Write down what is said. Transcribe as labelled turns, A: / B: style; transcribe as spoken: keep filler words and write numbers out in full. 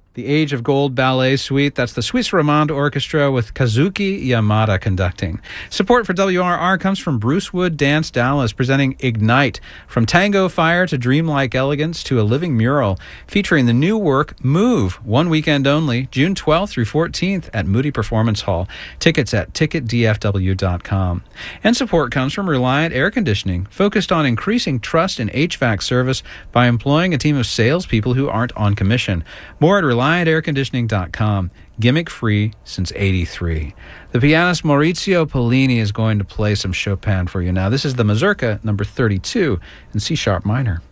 A: The Age of Gold Ballet Suite. That's the Suisse Romande Orchestra with Kazuki Yamada conducting. Support for W R R comes from Brucewood Dance Dallas, presenting Ignite. From tango fire to dreamlike elegance to a living mural, featuring the new work Move. One weekend only, June twelfth through fourteenth at Moody Performance Hall. Tickets at ticket d f w dot com. And support comes from Reliant Air Conditioning, focused on increasing trust in H V A C service by employing a team of salespeople who aren't on commission. More at reliant air conditioning dot com. Gimmick free since eighty-three. The pianist Maurizio Pollini is going to play some Chopin for you now. This is the Mazurka number thirty-two in C sharp minor.